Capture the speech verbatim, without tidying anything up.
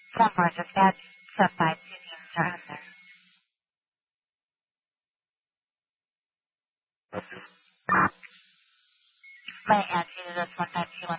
Somewhere just that subtype two teams are under. May I ask you this one time if you want